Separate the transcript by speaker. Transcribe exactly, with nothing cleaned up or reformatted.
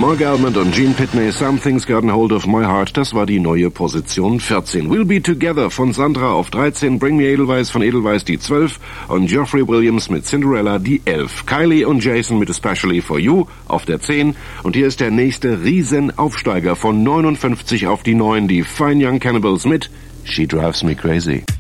Speaker 1: Mark Almond und Gene Pitney, Something's Gotten Hold of My Heart, das war die neue Position vierzehn. We'll Be Together von Sandra auf dreizehn, Bring Me Edelweiss von Edelweiss die zwölf und Geoffrey Williams mit Cinderella die elf. Kylie und Jason mit Especially For You auf der zehn und hier ist der nächste Riesenaufsteiger von neunundfünfzig auf die neun, die Fine Young Cannibals mit She Drives Me Crazy.